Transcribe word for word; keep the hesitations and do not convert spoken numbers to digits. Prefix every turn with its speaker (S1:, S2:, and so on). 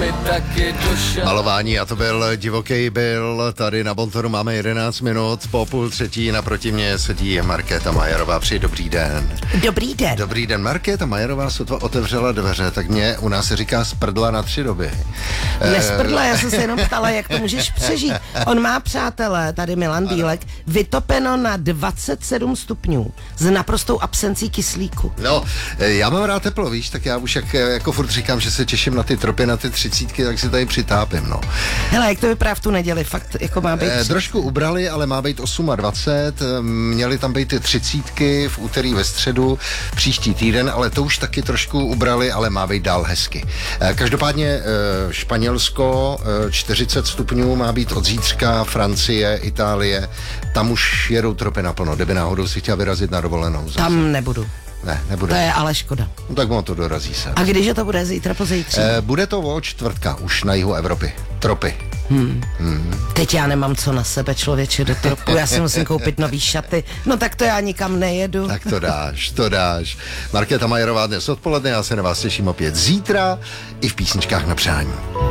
S1: mi taky došel.
S2: Malování a to byl divoký byl. Tady na Bontonu máme jedenáct minut. Po půl třetí naproti mě sedí Markéta Majerová. Při dobrý den.
S3: Dobrý den.
S2: Dobrý den. Markéta Majerová sotva otevřela dveře, tak mě u nás se říká sprdla na tři doby.
S3: Nesprdla, já jsem se jenom ptala, jak to můžeš přežít. On má, přátelé, tady Milan Bílek, vytopeno na dvacet sedm stupňů s naprostou absencí kyslíku.
S2: No, já mám rád teplo, víš, tak já už jak, jako furt říkám, že se těším na ty tropy, na ty třicítky, tak si tady přitápím, no.
S3: Hele, jak to vypadá v tu neděli, fakt jako má být...
S2: Eh, trošku ubrali, ale má být dvacet osm, měly tam být ty třicítky v úterý ve středu, příští týden, ale to už taky trošku ubrali, ale má být dál hezky. Eh, každopádně eh, Španělsko, eh, čtyřicet stupňů má být od zítřka, Francie, Itálie, tam už jedou tropy naplno, kdyby náhodou si chtěla vyrazit na dovolenou. Zase.
S3: Tam nebudu.
S2: Ne, nebude.
S3: To je ale škoda.
S2: No, tak ono to dorazí se.
S3: A když to bude zítra pozítří?
S2: Eh, bude to o čtvrtka už na jihu Evropy. Tropy.
S3: Hmm. Hmm. Teď já nemám co na sebe, člověče, do tropu. Já si musím koupit nový šaty. No tak to já nikam nejedu.
S2: Tak to dáš, to dáš. Markéta Majerová dnes odpoledne, já se na vás těším opět zítra i v písničkách na přání.